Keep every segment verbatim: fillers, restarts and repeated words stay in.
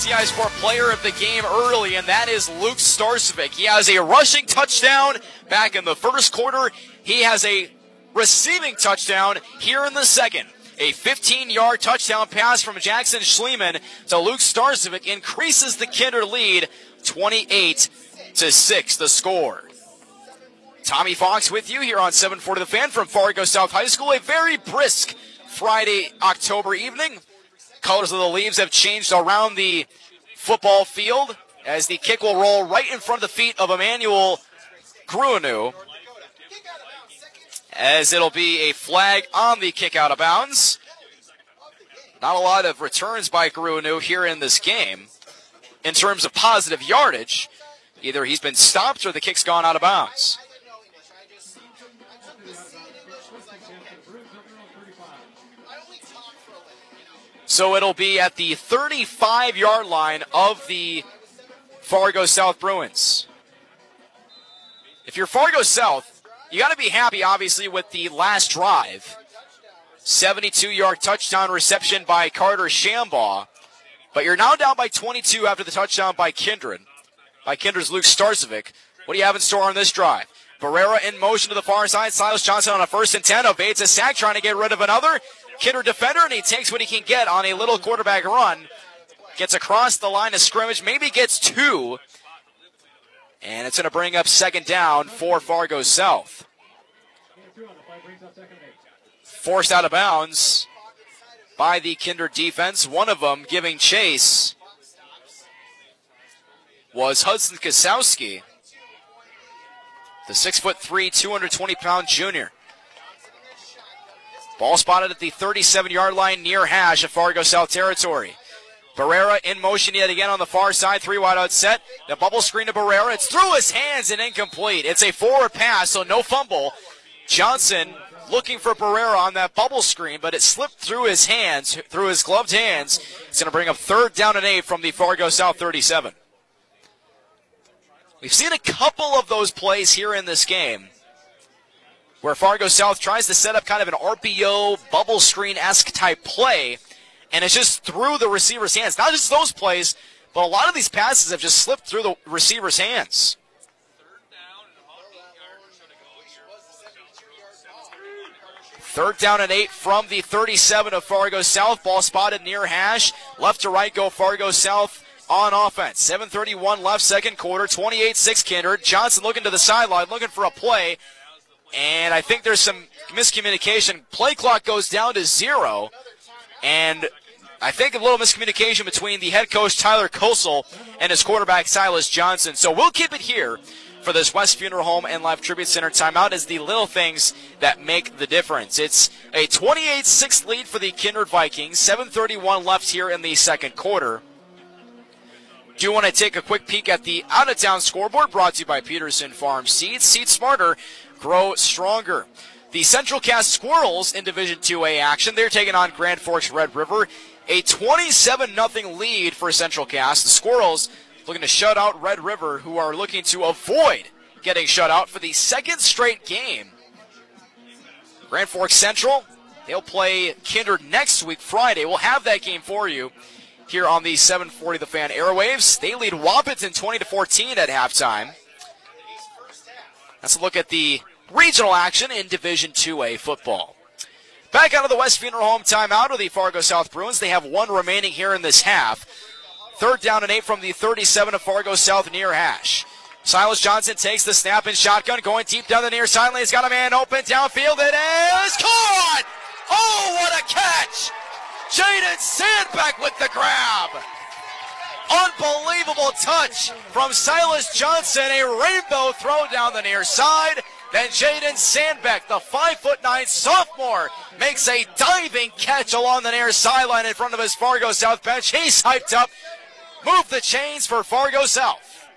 C I Sport player of the game early, and that is Luke Starcevic. He has a rushing touchdown back in the first quarter. He has a receiving touchdown here in the second. A fifteen-yard touchdown pass from Jackson Schliemann to Luke Starcevic increases the Kinder lead, twenty-eight to six the score. Tommy Fox with you here on seven forty The Fan from Fargo South High School. A very brisk Friday, October evening. Colors of the leaves have changed around the football field as the kick will roll right in front of the feet of Emmanuel Gruanu, as it'll be a flag on the kick out of bounds. Not a lot of returns by Gruanu here in this game. In terms of positive yardage, either he's been stopped or the kick's gone out of bounds. So it'll be at the thirty-five-yard line of the Fargo South Bruins. If you're Fargo South, you got to be happy, obviously, with the last drive. seventy-two-yard touchdown reception by Carter Shambaugh. But you're now down by twenty-two after the touchdown by Kindred. By Kindred's Luke Starcevic. What do you have in store on this drive? Barrera in motion to the far side. Silas Johnson on a first and ten. Evades a sack, trying to get rid of another Kindred defender, and he takes what he can get on a little quarterback run. Gets across the line of scrimmage, maybe gets two. And it's going to bring up second down for Fargo South. Forced out of bounds by the Kindred defense. One of them giving chase was Hudson Kasowski, the six foot three, two hundred twenty pound junior. Ball spotted at the thirty-seven-yard line near hash of Fargo South territory. Barrera in motion yet again on the far side, three wide out set. The bubble screen to Barrera. It's through his hands and incomplete. It's a forward pass, so no fumble. Johnson looking for Barrera on that bubble screen, but it slipped through his hands, through his gloved hands. It's going to bring up third down and eight from the Fargo South thirty-seven. We've seen a couple of those plays here in this game where Fargo South tries to set up kind of an R P O, bubble screen-esque type play, and it's just through the receiver's hands. Not just those plays, but a lot of these passes have just slipped through the receiver's hands. Third down and eight from the thirty-seven of Fargo South. Ball spotted near hash. Left to right go Fargo South on offense. seven thirty-one left, second quarter, twenty-eight six Kindred. Johnson looking to the sideline, looking for a play. And I think there's some miscommunication. Play clock goes down to zero. And I think a little miscommunication between the head coach, Tyler Kosel, and his quarterback, Silas Johnson. So we'll keep it here for this West Funeral Home and Life Tribute Center timeout as the little things that make the difference. It's a twenty-eight six lead for the Kindred Vikings. seven thirty-one left here in the second quarter. Do you want to take a quick peek at the out-of-town scoreboard brought to you by Peterson Farm Seeds? Seed smarter, grow stronger. The Central Cass Squirrels in Division two A action. They're taking on Grand Forks Red River. A twenty-seven nothing lead for Central Cass. The Squirrels looking to shut out Red River, who are looking to avoid getting shut out for the second straight game. Grand Forks Central, they'll play Kindred next week, Friday. We'll have that game for you here on the seven forty The Fan airwaves. They lead Wahpeton twenty to fourteen at halftime. Let's look at the regional action in Division two A football. Back out of the West Funeral Home timeout of the Fargo South Bruins. They have one remaining here in this half. Third down and eight from the thirty-seven of Fargo South near hash. Silas Johnson takes the snap and shotgun, going deep down the near sideline. He's got a man open downfield. It is caught! Oh, what a catch! Jaden Sandbeck with the grab. Unbelievable touch from Silas Johnson. A rainbow throw down the near side. Then Jaden Sandbeck, the five foot nine sophomore, makes a diving catch along the near sideline in front of his Fargo South bench. He's hyped up. Move the chains for Fargo South.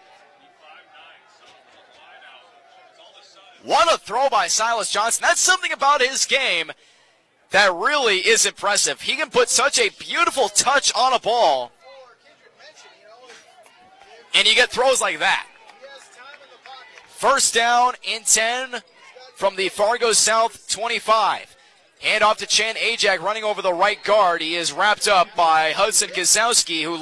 What a throw by Silas Johnson. That's something about his game that really is impressive. He can put such a beautiful touch on a ball, and you get throws like that. First down in ten from the Fargo South twenty-five. Hand off to Chan Ajak running over the right guard. He is wrapped up by Hudson Kasowski, who